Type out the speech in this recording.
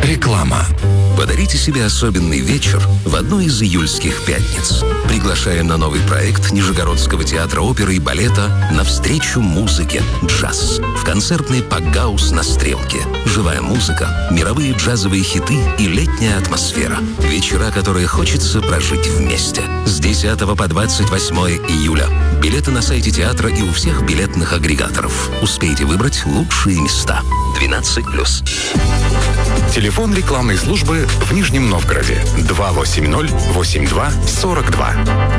Реклама. Подарите себе особенный вечер в одну из июльских пятниц. Приглашаем на новый проект Нижегородского театра оперы и балета «Навстречу музыке. Джаз» в концертный Пакгаус на Стрелке. Живая музыка, мировые джазовые хиты и летняя атмосфера. Вечера, которые хочется прожить вместе. С 10 по 28 июля. Билеты на сайте театра и у всех билетных агрегаторов. Успейте выбрать лучшие места. 12+. Телефон рекламной службы в Нижнем Новгороде 280-82-42.